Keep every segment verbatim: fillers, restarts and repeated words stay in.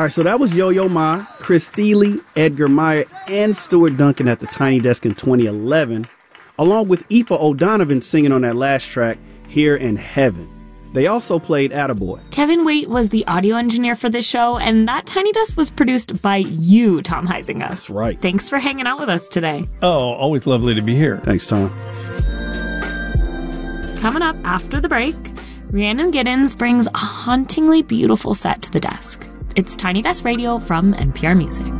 All right, so that was Yo-Yo Ma, Chris Thile, Edgar Meyer, and Stuart Duncan at the Tiny Desk in twenty eleven, along with Aoife O'Donovan singing on that last track, Here in Heaven. They also played Attaboy. Kevin Waite was the audio engineer for this show, and that Tiny Desk was produced by you, Tom Heisinger. That's right. Thanks for hanging out with us today. Oh, always lovely to be here. Thanks, Tom. Coming up after the break, Rhiannon Giddens brings a hauntingly beautiful set to the desk. It's Tiny Desk Radio from N P R Music.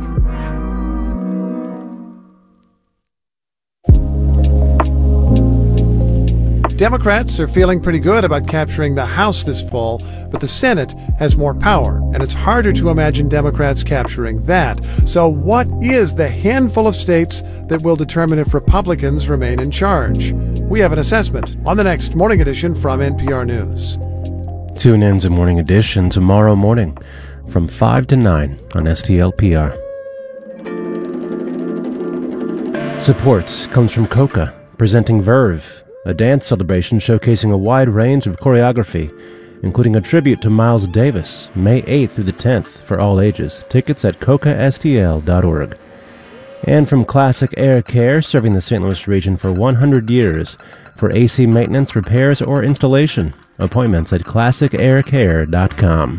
Democrats are feeling pretty good about capturing the House this fall, but the Senate has more power, and it's harder to imagine Democrats capturing that. So what is the handful of states that will determine if Republicans remain in charge? We have an assessment on the next Morning Edition from N P R News. Tune in to Morning Edition tomorrow morning from five to nine on S T L P R. Support comes from Coca, presenting Verve, a dance celebration showcasing a wide range of choreography, including a tribute to Miles Davis, May eighth through the tenth for all ages. Tickets at coca s t l dot org. And from Classic Air Care, serving the Saint Louis region for one hundred years, for A C maintenance, repairs, or installation. Appointments at classic air care dot com.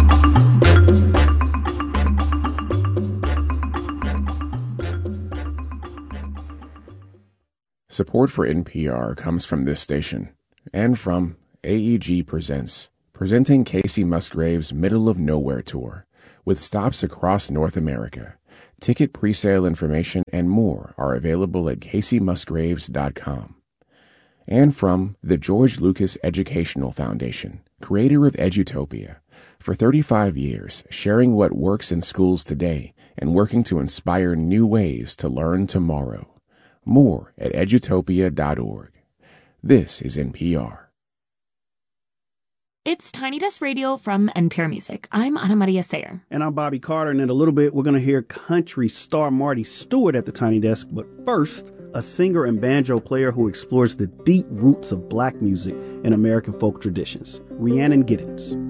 Support for N P R comes from this station and from A E G Presents, presenting Casey Musgrave's Middle of Nowhere Tour, with stops across North America. Ticket presale information and more are available at casey musgraves dot com. And from the George Lucas Educational Foundation, creator of Edutopia, for thirty-five years, sharing what works in schools today and working to inspire new ways to learn tomorrow. More at edutopia dot org. This is N P R. It's Tiny Desk Radio from N P R Music. I'm Ana Maria Sayer. And I'm Bobby Carter, and in a little bit, we're going to hear country star Marty Stewart at the Tiny Desk. But first, a singer and banjo player who explores the deep roots of black music and American folk traditions, Rhiannon Giddens.